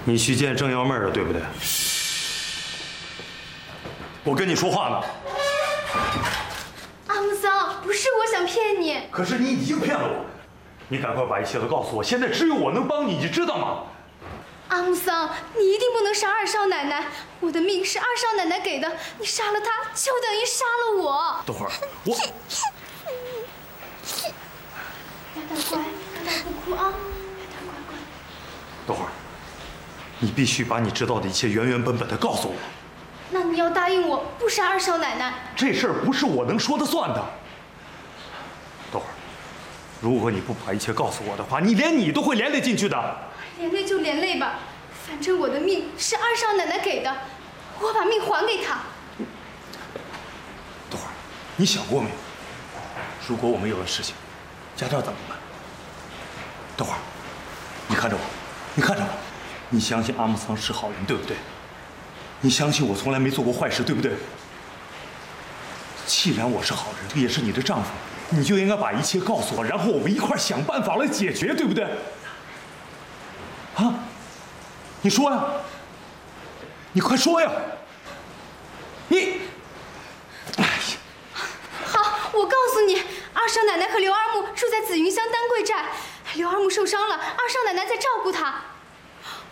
你去见郑幺妹了，对不对？我跟你说话呢。 阿木桑，不是我想骗你。 可是你已经骗了我，你赶快把一切都告诉我，现在只有我能帮你，你知道吗？ 阿木桑，你一定不能杀二少奶奶，我的命是二少奶奶给的，你杀了她就等于杀了我。 等会儿，我。 丫头乖，丫头不哭啊，丫头乖乖。 等会儿，你必须把你知道的一切原原本本的告诉我。 那你要答应我不杀二少奶奶。 这事儿不是我能说的算的。等会儿，如果你不把一切告诉我的话，你连你都会连累进去的。 连累就连累吧，反正我的命是二少奶奶给的，我把命还给她。 等会儿，你想过没有？如果我们有了事情，家长怎么办？等会儿，你看着我，你看着我，你相信阿木桑是好人，对不对？你相信我从来没做过坏事，对不对？既然我是好人，也是你的丈夫，你就应该把一切告诉我，然后我们一块想办法来解决，对不对？啊，你说呀，你快说呀！你，哎呀， 好，我告诉你，二少奶奶和刘二木住在紫云乡丹桂寨，刘二木受伤了，二少奶奶在照顾他。